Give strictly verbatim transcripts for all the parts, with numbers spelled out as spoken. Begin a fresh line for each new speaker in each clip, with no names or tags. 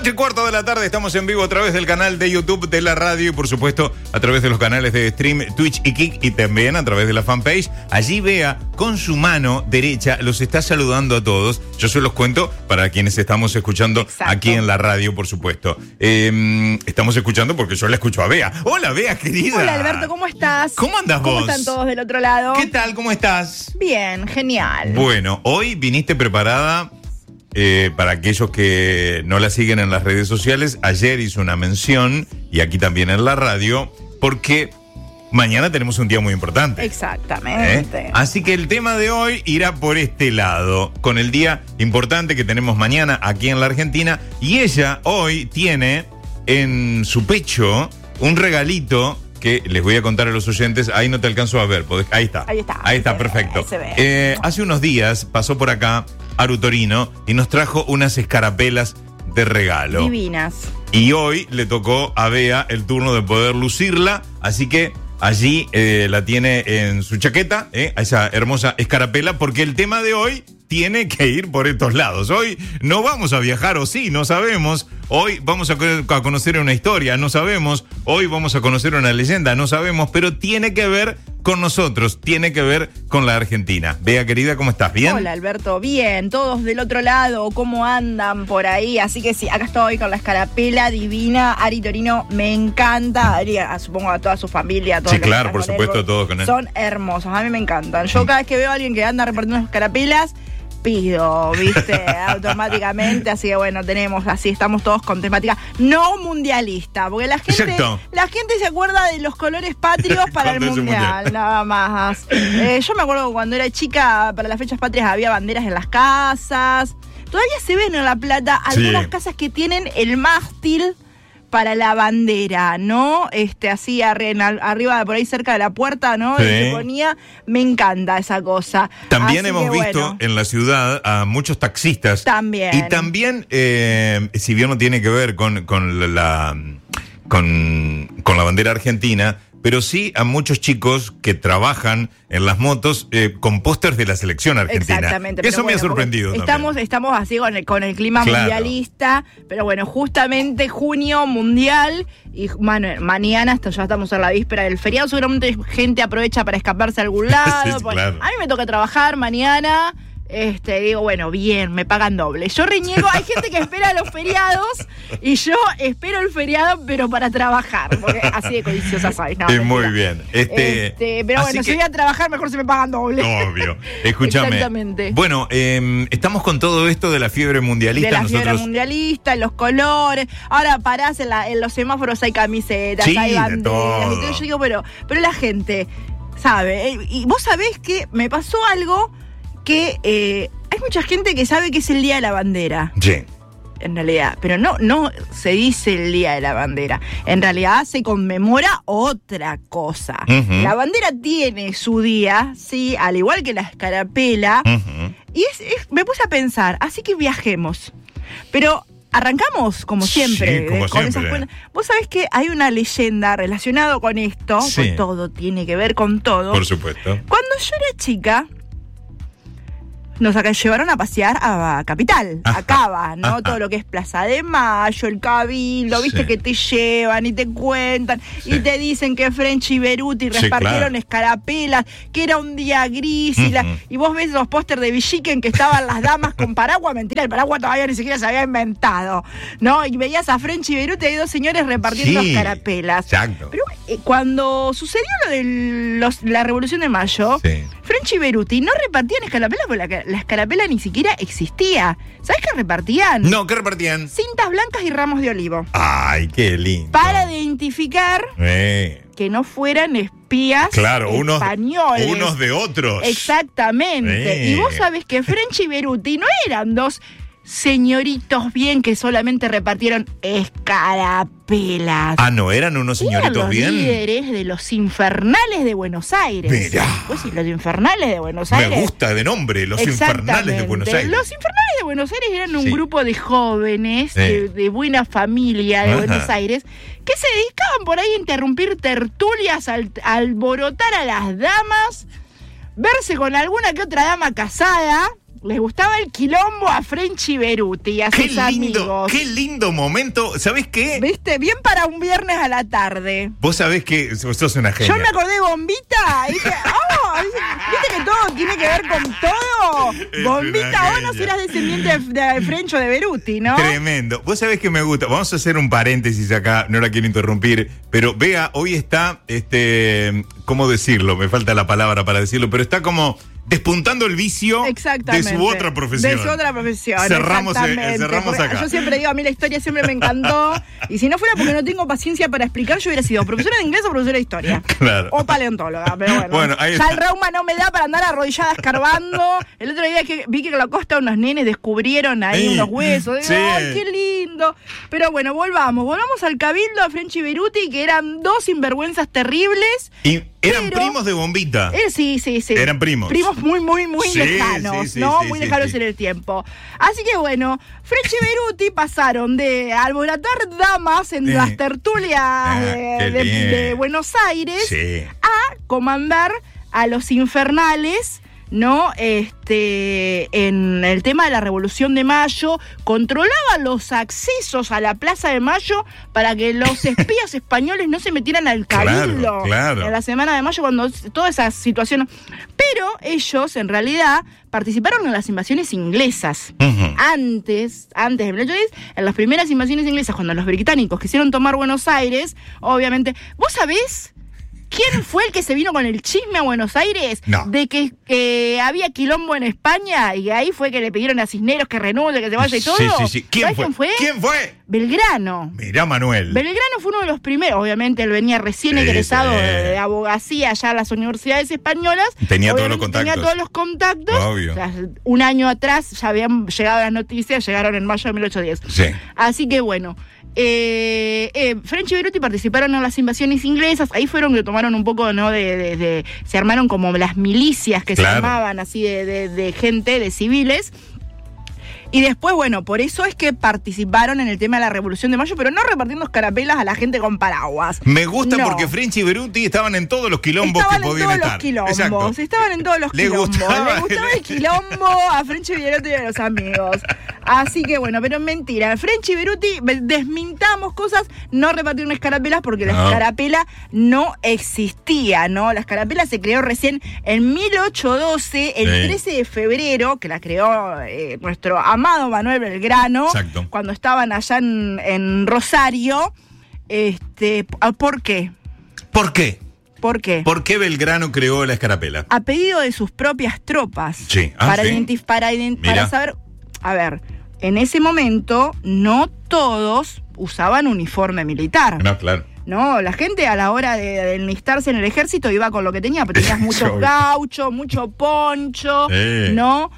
ocho y cuarto de la tarde estamos en vivo a través del canal de YouTube de la radio y por supuesto a través de los canales de stream Twitch y Kick y también a través de la fanpage. Allí Bea con su mano derecha los está saludando a todos. Yo se los cuento para quienes estamos escuchando. Exacto. Aquí en la radio, por supuesto. Eh, estamos escuchando porque yo la escucho a Bea. Hola Bea, querida.
Hola Alberto, ¿cómo estás?
¿Cómo andas vos?
¿Cómo están todos del otro lado?
¿Qué tal? ¿Cómo estás?
Bien, genial.
Bueno, hoy viniste preparada. Eh, para aquellos que no la siguen en las redes sociales, ayer hizo una mención, y aquí también en la radio, porque mañana tenemos un día muy importante.
Exactamente.
¿Eh? Así que el tema de hoy irá por este lado, con el día importante que tenemos mañana aquí en la Argentina, y ella hoy tiene en su pecho un regalito que les voy a contar a los oyentes. Ahí no te alcanzo a ver. Podés, ahí está.
Ahí está.
Ahí está, perfecto.
Ahí se ve.
Eh, hace unos días pasó por acá Aru Torino y nos trajo unas escarapelas de regalo.
Divinas.
Y hoy le tocó a Bea el turno de poder lucirla, así que allí eh, la tiene en su chaqueta, eh, esa hermosa escarapela, porque el tema de hoy tiene que ir por estos lados. Hoy no vamos a viajar, o sí, no sabemos. Hoy vamos a, a conocer una historia, no sabemos. Hoy vamos a conocer una leyenda, no sabemos. Pero tiene que ver con nosotros, tiene que ver con la Argentina. Bea, querida, ¿cómo estás? ¿Bien?
Hola, Alberto. Bien. Todos del otro lado, ¿cómo andan por ahí? Así que sí, acá estoy con la escarapela divina. Ari Torino, me encanta. Ari, supongo a toda su familia. A todos
sí, claro, por supuesto, él, todos con él.
Son hermosos, a mí me encantan. Yo cada vez que veo a alguien que anda repartiendo escarapelas, pido, viste, automáticamente, así que bueno, tenemos, así estamos todos con temática no mundialista, porque la gente, Exacto. la gente se acuerda de los colores patrios para el mundial, mundial, nada más. Eh, yo me acuerdo que cuando era chica, para las fechas patrias había banderas en las casas, todavía se ven en La Plata algunas sí. casas que tienen el mástil para la bandera, ¿no? Este, así arriba, por ahí cerca de la puerta, ¿no? Sí. Y se ponía, me encanta esa cosa.
También
así
hemos
que,
visto
bueno,
en la ciudad a muchos taxistas.
También.
Y también, eh, si bien no tiene que ver con, con, la, con, con la bandera argentina, pero sí a muchos chicos que trabajan en las motos eh, con pósters de la selección argentina.
Exactamente.
Eso me bueno, ha sorprendido
estamos,
también.
Estamos así con el, con el clima
claro.
mundialista, pero bueno, justamente junio mundial y man, mañana hasta ya estamos en la víspera del feriado, seguramente gente aprovecha para escaparse a algún lado.
sí, sí, claro.
A mí me toca trabajar mañana. Este, digo, bueno, bien, me pagan doble. Yo reniego, hay gente que espera los feriados y yo espero el feriado, pero para trabajar, porque así de codiciosa soy. No,
sí, muy bien. Este,
este, pero bueno, que, si voy a trabajar, mejor se me pagan doble.
Obvio. Escúchame.
Exactamente.
Bueno, eh, estamos con todo esto de la fiebre mundialista.
De la
nosotros...
fiebre mundialista, los colores. Ahora parás en, la, en los semáforos, hay camisetas,
sí,
hay banderas.
Todo.
Y todo. Yo digo, pero, pero la gente sabe. Y vos sabés que me pasó algo que eh, hay mucha gente que sabe que es el Día de la Bandera.
Sí.
En realidad, pero no, no se dice el Día de la Bandera. En realidad se conmemora otra cosa. Uh-huh. La bandera tiene su día, sí, al igual que la escarapela. Uh-huh. Y es, es, me puse a pensar, así que viajemos. Pero arrancamos, como siempre,
sí, como
de, con
siempre.
esas. Vos sabés que hay una leyenda relacionada con esto, sí. con todo, tiene que ver con todo.
Por supuesto.
Cuando yo era chica, nos llevaron a pasear a Capital, a Cava, ¿no? Ajá. Todo lo que es Plaza de Mayo, el Cabildo, viste sí. que te llevan y te cuentan sí. y te dicen que French y Beruti repartieron sí, claro. escarapelas, que era un día gris uh-huh. y, la, y vos ves los pósters de Villiquen que estaban las damas con paraguas, mentira, el paraguas todavía ni siquiera se había inventado, ¿no? Y veías a French y Beruti, hay dos señores repartiendo sí. escarapelas.
Exacto.
Pero eh, cuando sucedió lo de los, la Revolución de Mayo, sí. French y Beruti no repartían escarapelas porque la, la escarapela ni siquiera existía. ¿Sabés qué repartían?
No, ¿qué repartían?
Cintas blancas y ramos de olivo.
Ay, qué lindo.
Para identificar
eh.
que no fueran espías
claro,
españoles.
Unos, unos de otros.
Exactamente. Eh. Y vos sabés que French y Beruti no eran dos señoritos bien que solamente repartieron escarapelas.
Ah, ¿no eran unos señoritos
eran los
bien?
Líderes de los infernales de Buenos Aires.
Mirá.
Pues sí, los infernales de Buenos Aires.
Me gusta de nombre, los infernales de Buenos Aires.
Los infernales de Buenos Aires eran un
sí.
grupo de jóvenes,
sí.
de, de buena familia de
Ajá.
Buenos Aires, que se dedicaban por ahí a interrumpir tertulias, al, a alborotar a las damas, verse con alguna que otra dama casada, les gustaba el quilombo a Frenchy Beruti y a
Qué
sus
lindo,
amigos.
qué lindo momento. ¿Sabés qué?
¿Viste? Bien para un viernes a la tarde.
Vos sabés que sos una genia.
Yo me acordé de Bombita y dije, ¡oh! ¿Viste que todo tiene que ver con todo?
Es
Bombita, vos no serás descendiente de, de Frencho de Beruti, ¿no?
Tremendo. Vos sabés que me gusta. Vamos a hacer un paréntesis acá, no la quiero interrumpir, pero vea, hoy está, este, ¿cómo decirlo? Me falta la palabra para decirlo, pero está como despuntando el vicio de su otra profesión.
De su otra profesión.
Cerramos, eh, cerramos acá.
Yo siempre digo, a mí la historia siempre me encantó. Y si no fuera porque no tengo paciencia para explicar, yo hubiera sido profesora de inglés o profesora de historia.
Claro.
O paleontóloga, pero bueno.
Bueno, ahí
ya
está.
el reuma no me da para andar arrodillada escarbando. El otro día que vi que en la costa unos nenes descubrieron ahí
Ey,
unos huesos.
sí.
¡Ay, qué lindo! Pero bueno, volvamos. Volvamos al cabildo a Frenchy Beruti, que eran dos sinvergüenzas terribles.
Y eran
pero,
primos de Bombita.
Eh, sí, sí, sí.
Eran primos.
Primos muy, muy, muy
Sí,
lejanos,
sí, sí,
¿no?
sí,
muy
sí,
lejanos
sí.
en el tiempo. Así que bueno, Frenchy Beruti pasaron de alborotar damas en
Sí.
las tertulias
Ah,
de,
qué
de-
bien.
de Buenos Aires
Sí.
a comandar a los infernales, ¿no? Este, en el tema de la Revolución de Mayo, controlaba los accesos a la Plaza de Mayo para que los espías españoles no se metieran al cabildo.
Claro, claro.
En la semana de mayo, cuando toda esa situación. Pero ellos, en realidad, participaron en las invasiones inglesas.
Ujú.
Antes, antes de mil ochocientos diez, en las primeras invasiones inglesas, cuando los británicos quisieron tomar Buenos Aires, obviamente, ¿vos sabés quién fue el que se vino con el chisme a Buenos Aires?
No.
De que, que había quilombo en España y ahí fue que le pidieron a Cisneros que renuncie, que se vaya y todo.
Sí, sí, sí. ¿Quién
¿Sabés
fue?
quién fue?
¿Quién fue?
Belgrano.
Mirá, Manuel.
Belgrano fue uno de los primeros, obviamente él venía recién
Sí,
egresado
sí.
de, de abogacía allá a las universidades españolas.
Tenía todos los
Obviamente Tenía
contactos.
todos los contactos.
Obvio.
O sea, un año atrás ya habían llegado las noticias, llegaron en mayo de mil ochocientos diez.
Sí.
Así que bueno, eh, eh, Frenchy Beruti participaron en las invasiones inglesas, ahí fueron que tomaron un poco, ¿no? De, de, de se armaron como las milicias que
Claro.
se armaban así de, de, de gente, de civiles. Y después, bueno, por eso es que participaron en el tema de la Revolución de Mayo, pero no repartiendo escarapelas a la gente con paraguas.
Me gusta
No.
porque Frenchy y Beruti estaban en todos los quilombos
Estaban
que
en
podían
todos
estar.
los quilombos,
Exacto.
estaban en todos los
Le
quilombos.
gustaba
Le gustaba
el-
el quilombo a Frenchy Beruti y a los amigos. Así que bueno, pero mentira. Frenchy Beruti, desmintamos cosas, no repartieron escarapelas porque la
No.
escarapela no existía, ¿no? La escarapela se creó recién en mil ochocientos doce, el
Sí.
trece de febrero, que la creó eh, nuestro amado Manuel Belgrano,
Exacto.
cuando estaban allá en, en Rosario. Este, ¿por qué?
¿Por qué?
¿Por qué?
¿Por qué Belgrano creó la escarapela?
A pedido de sus propias tropas.
Sí. Ah,
para,
sí.
identif- para, ident-
Mira.
para saber. A ver, en ese momento no todos usaban uniforme militar.
No, claro.
No, la gente a la hora de, de enlistarse en el ejército iba con lo que tenía, pero tenías muchos
Obvio.
gauchos, mucho poncho,
Sí.
¿no?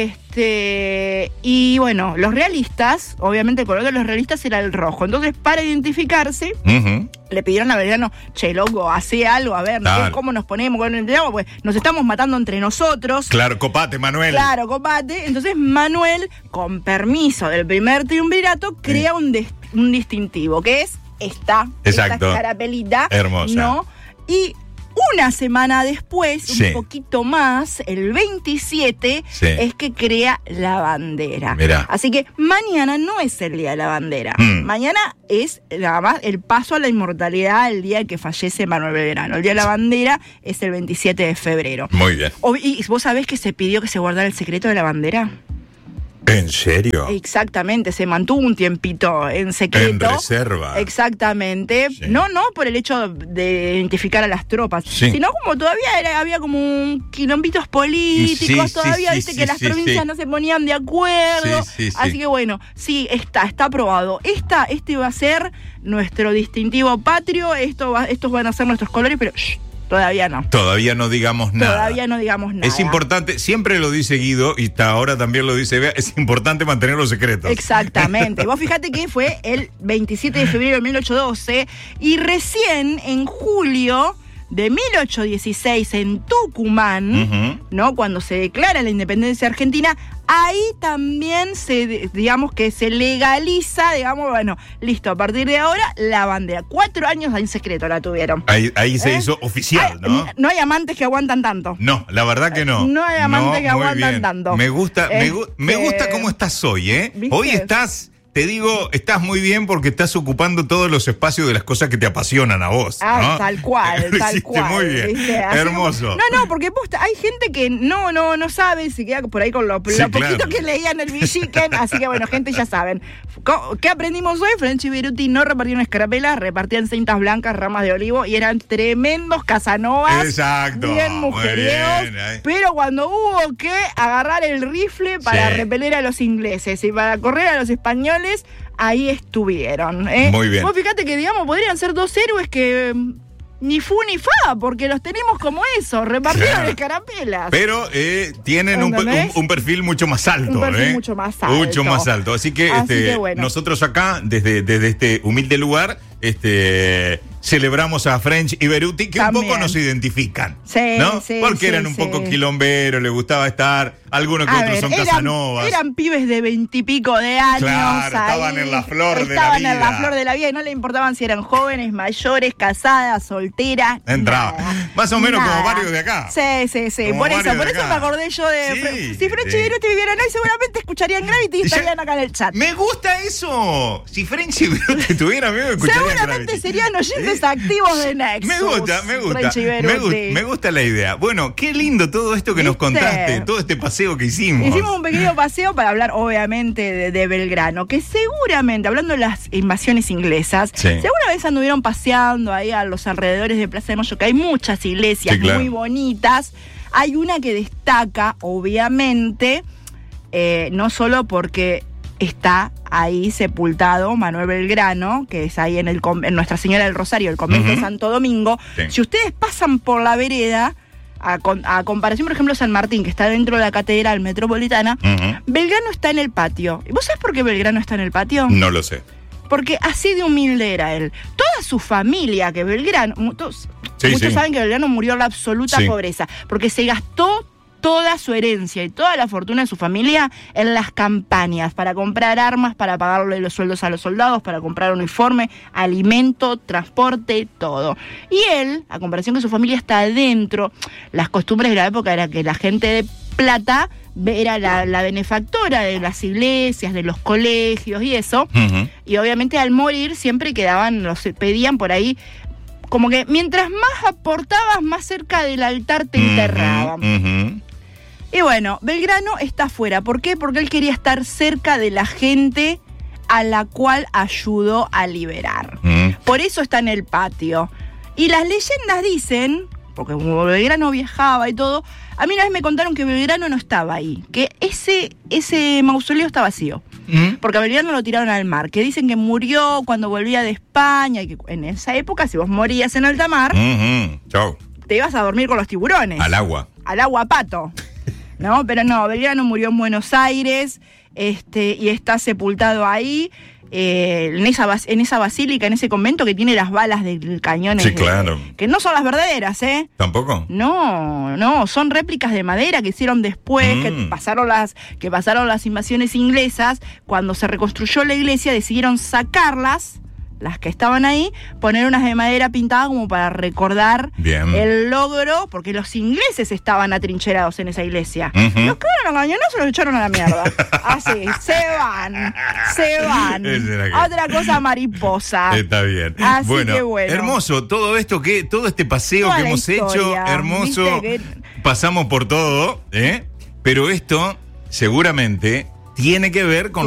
Este, y bueno, los realistas, obviamente el color de los realistas era el rojo. Entonces, para identificarse,
Ujú.
le pidieron a Belgrano, che, loco, hace algo, a ver,
Claro.
¿cómo nos ponemos? ¿Cómo nos entregamos? Pues nos estamos matando entre nosotros.
Claro, copate, Manuel.
Claro, combate. Entonces Manuel, con permiso del primer triunvirato, crea un, des- un distintivo, que es esta,
Exacto.
esta escarapelita.
Hermosa.
¿No? Y una semana después,
Sí.
un poquito más, el veintisiete,
Sí.
es que crea la bandera.
Mirá.
Así que mañana no es el día de la bandera.
Mm.
Mañana es nada más el paso a la inmortalidad, el día en que fallece Manuel Belgrano. El día de la bandera es el veintisiete de febrero.
Muy bien.
O- ¿Y vos sabés que se pidió que se guardara el secreto de la bandera?
¿En serio?
Exactamente, se mantuvo un tiempito en secreto.
En reserva.
Exactamente.
Sí.
No, no por el hecho de identificar a las tropas,
Sí.
sino como todavía era, había como un quilombitos políticos,
Sí, sí,
todavía
sí,
viste
sí,
que las
sí,
provincias
sí.
no se ponían de acuerdo.
Sí, sí, sí.
Así que bueno, sí, está, está aprobado. Esta, este va a ser nuestro distintivo patrio, esto va, estos van a ser nuestros colores, pero shh, todavía no.
Todavía no digamos nada.
Todavía no digamos nada.
Es importante, siempre lo dice Guido y hasta ahora también lo dice Bea, es importante mantener los secretos.
Exactamente. Vos fíjate que fue el veintisiete de febrero de mil ochocientos doce y recién en julio de mil ochocientos dieciséis en Tucumán, uh-huh. ¿no? Cuando se declara la independencia argentina, ahí también se, digamos que se legaliza, digamos, bueno, listo, a partir de ahora, la bandera. Cuatro años en secreto la tuvieron.
Ahí, ahí se ¿Eh? hizo oficial, ¿no?
Hay, no hay amantes que aguantan tanto.
No, la verdad que no.
No hay amantes no, que aguantan
bien.
tanto.
Me gusta, este... me, gu- me gusta cómo estás hoy, ¿eh? ¿Viste? Hoy estás... Te digo, estás muy bien porque estás ocupando todos los espacios de las cosas que te apasionan a vos.
Ah,
¿no?
tal cual,
Lo
tal
hiciste
cual.
Muy bien, hermoso.
Como, no, no, porque posta, hay gente que no, no, no sabe, se queda por ahí con lo, sí, lo poquito claro. que leía en el Villiquen, así que bueno, gente ya saben. ¿Qué aprendimos hoy? French y Beruti no repartían escarapelas, repartían cintas blancas, ramas de olivo y eran tremendos casanovas.
Exacto.
Bien mujeriegos. Bien, pero cuando hubo que agarrar el rifle para sí. repeler a los ingleses y para correr a los españoles, ahí estuvieron. ¿eh?
Muy bien.
Vos fíjate que, digamos, podrían ser dos héroes que ni fu ni fa, porque los tenemos como eso, repartieron claro. escarapelas.
Pero eh, tienen un, un, un perfil mucho más alto.
Un perfil
¿eh?
mucho más alto.
Mucho más alto. Así que,
Así
este,
que bueno.
nosotros acá, desde, desde este humilde lugar, este celebramos a French y Beruti, que
También.
un poco nos identifican.
Sí,
¿no?
sí,
Porque
sí,
eran un
sí.
poco quilomberos, les gustaba estar, algunos que
a
otros
ver,
son
eran,
casanovas.
Eran pibes de veintipico de años.
Claro,
ahí,
estaban en la flor de la vida.
Estaban en la flor de la vida y no le importaban si eran jóvenes, mayores, casadas, solteras.
Entraba.
Nada.
Más o menos
Nada.
como varios de acá.
Sí, sí, sí.
Como
Por eso, por
de
eso
acá.
me acordé yo de.
Sí,
si French
sí.
y Beruti vivieran hoy, seguramente escucharían Gravity y estarían acá en el chat.
Me gusta eso. Si French y Beruti estuvieran vivo, escucharían
Seguramente
Gravity.
serían oyentes ¿Sí? activos de Nexus.
Me gusta, me gusta.
French y
Me,
Beruti.
gu- me gusta la idea. Bueno, qué lindo todo esto que nos
¿Viste?
contaste, todo este paseo que hicimos.
Hicimos un pequeño paseo para hablar, obviamente, de, de Belgrano, que seguramente, hablando de las invasiones inglesas,
Sí.
segura vez anduvieron paseando ahí a los alrededores de Plaza de Mayo, que hay muchas iglesias
Sí, claro.
muy bonitas. Hay una que destaca, obviamente, eh, no solo porque está ahí sepultado Manuel Belgrano, que es ahí en, el, en Nuestra Señora del Rosario, el convento uh-huh. de Santo Domingo.
Sí.
Si ustedes pasan por la vereda, a, con, a comparación, por ejemplo, San Martín, que está dentro de la Catedral Metropolitana, uh-huh. Belgrano está en el patio. ¿Y vos sabés por qué Belgrano está en el patio?
No lo sé.
Porque así de humilde era él. Toda su familia, que Belgrano, todos,
sí,
muchos
sí.
saben que Belgrano murió en la absoluta
sí.
pobreza, porque se gastó toda su herencia y toda la fortuna de su familia en las campañas, para comprar armas, para pagarle los sueldos a los soldados, para comprar uniforme, alimento, transporte, todo. Y él, a comparación que su familia está adentro, las costumbres de la época era que la gente de plata era la, la benefactora de las iglesias, de los colegios y eso, uh-huh. y obviamente al morir siempre quedaban, los pedían por ahí, como que mientras más aportabas, más cerca del altar te uh-huh, enterraban.
Uh-huh.
Y bueno, Belgrano está afuera. ¿Por qué? Porque él quería estar cerca de la gente a la cual ayudó a liberar. Uh-huh. Por eso está en el patio. Y las leyendas dicen, porque como Belgrano viajaba y todo, a mí una vez me contaron que Belgrano no estaba ahí, que ese, ese mausoleo está vacío. Uh-huh. Porque a Belgrano lo tiraron al mar, que dicen que murió cuando volvía de España, y que en esa época, si vos morías en alta mar,
uh-huh. Chau.
te ibas a dormir con los tiburones.
Al agua.
Al agua pato. No, pero no, Belgrano murió en Buenos Aires, este, y está sepultado ahí, eh, en, esa, en esa basílica, en ese convento que tiene las balas del cañón.
Sí, claro.
Que no son las verdaderas, ¿eh?
¿Tampoco?
No, no, son réplicas de madera que hicieron después, mm. que pasaron las, que pasaron las invasiones inglesas. Cuando se reconstruyó la iglesia, decidieron sacarlas, las que estaban ahí, poner unas de madera pintada como para recordar
Bien.
el logro, porque los ingleses estaban atrincherados en esa iglesia. Uh-huh. Los que fueron a cañonazos los echaron a la mierda. Así, se van, se van. Otra cosa mariposa.
Está bien.
Así
bueno,
que bueno.
Hermoso, todo esto que, todo este paseo Toda que hemos historia, hecho, hermoso. Que... Pasamos por todo, ¿eh? Pero esto seguramente tiene que ver con